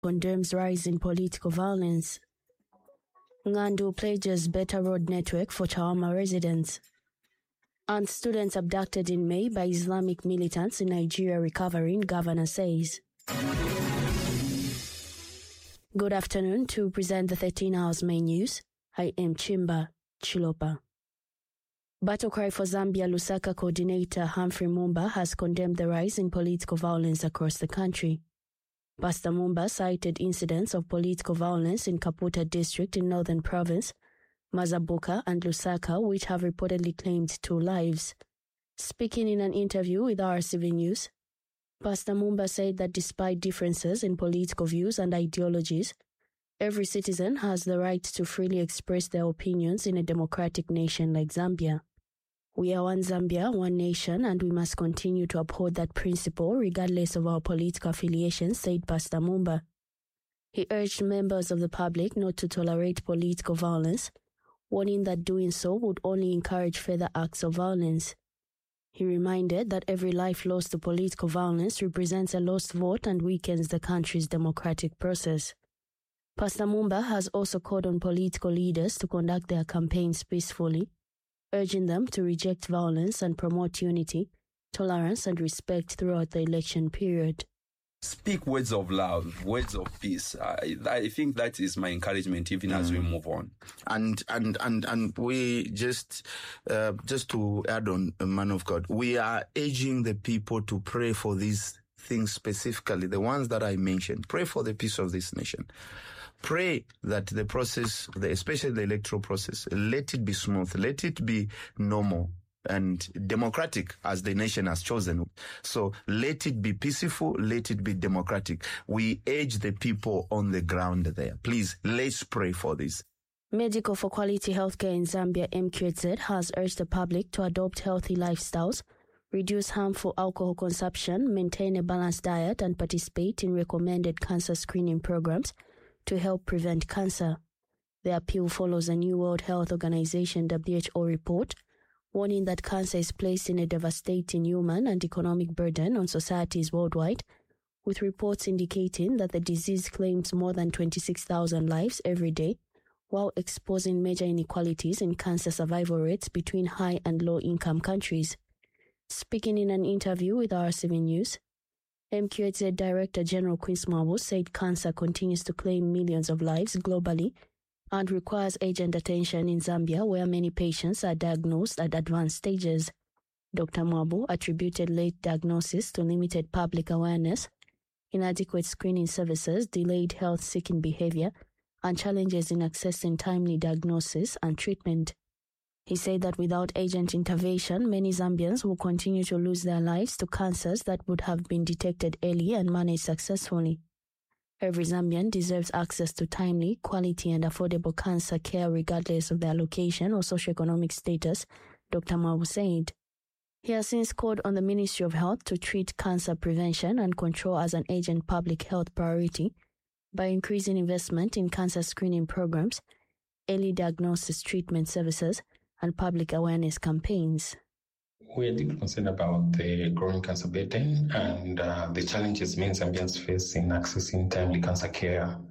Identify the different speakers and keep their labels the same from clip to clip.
Speaker 1: condemns rise in political violence. Ng'andu pledges better road network for Chawama residents. And students abducted in May by Islamic militants in Nigeria recovering, governor says. Good afternoon. To present the 13 hours main news, I am Chimba Chilopa. Battle Cry for Zambia Lusaka coordinator Humphrey Mumba has condemned the rise in political violence across the country. Pastor Mumba cited incidents of political violence in Kaputa district in Northern Province, Mazabuka and Lusaka, which have reportedly claimed 2 lives. Speaking in an interview with RCV News, Pastor Mumba said that despite differences in political views and ideologies, every citizen has the right to freely express their opinions in a democratic nation like Zambia. We are one Zambia, one nation, and we must continue to uphold that principle regardless of our political affiliations, said Pastor Mumba. He urged members of the public not to tolerate political violence, warning that doing so would only encourage further acts of violence. He reminded that every life lost to political violence represents a lost vote and weakens the country's democratic process. Pastor Mumba has also called on political leaders to conduct their campaigns peacefully, urging them to reject violence and promote unity, tolerance and respect throughout the election period.
Speaker 2: Speak words of love, words of peace. I think that is my encouragement even as we move on.
Speaker 3: And we just to add on, man of God, we are urging the people to pray for these things specifically, the ones that I mentioned. Pray for the peace of this nation. Pray that the process, especially the electoral process, let it be smooth, let it be normal and democratic as the nation has chosen. So let it be peaceful, let it be democratic. We urge the people on the ground there. Please, let's pray for this.
Speaker 1: Medical for Quality Healthcare in Zambia, MQHZ, has urged the public to adopt healthy lifestyles, reduce harmful alcohol consumption, maintain a balanced diet, and participate in recommended cancer screening programs to help prevent cancer. The appeal follows a new World Health Organization WHO report warning that cancer is placing a devastating human and economic burden on societies worldwide, with reports indicating that the disease claims more than 26,000 lives every day, while exposing major inequalities in cancer survival rates between high and low-income countries. Speaking in an interview with RCV News, MQHZ Director General Quince Mwabu said cancer continues to claim millions of lives globally and requires urgent attention in Zambia, where many patients are diagnosed at advanced stages. Dr. Mwabu attributed late diagnosis to limited public awareness, inadequate screening services, delayed health-seeking behavior, and challenges in accessing timely diagnosis and treatment. He said that without urgent intervention, many Zambians will continue to lose their lives to cancers that would have been detected early and managed successfully. Every Zambian deserves access to timely, quality and affordable cancer care regardless of their location or socioeconomic status, Dr. Mwabu said. He has since called on the Ministry of Health to treat cancer prevention and control as an urgent public health priority by increasing investment in cancer screening programs, early diagnosis treatment services, and public awareness campaigns.
Speaker 4: We are deeply concerned about the growing cancer burden and the challenges many Zambians face in accessing timely cancer care.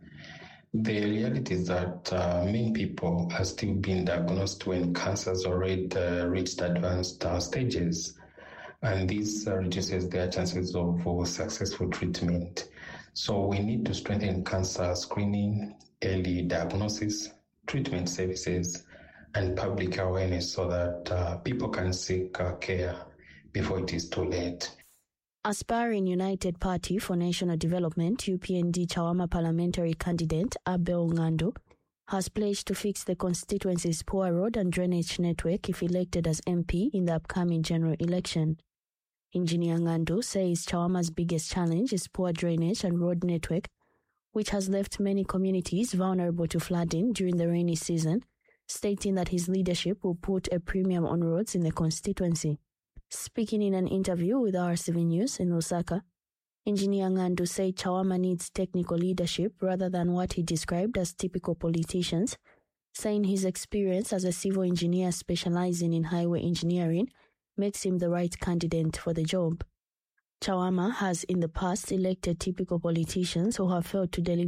Speaker 4: The reality is that many people are still being diagnosed when cancers already reached advanced stages, and this reduces their chances of successful treatment. So we need to strengthen cancer screening, early diagnosis, treatment services, and public awareness so that people can seek care before it is too late.
Speaker 1: Aspiring United Party for National Development UPND Chawama parliamentary candidate Abel Ng'andu has pledged to fix the constituency's poor road and drainage network if elected as MP in the upcoming general election. Engineer Ng'andu says Chawama's biggest challenge is poor drainage and road network, which has left many communities vulnerable to flooding during the rainy season, stating that his leadership will put a premium on roads in the constituency. Speaking in an interview with RCV News in Lusaka, Engineer Ng'andu said Chawama needs technical leadership rather than what he described as typical politicians, saying his experience as a civil engineer specializing in highway engineering makes him the right candidate for the job. Chawama has in the past elected typical politicians who have failed to deliver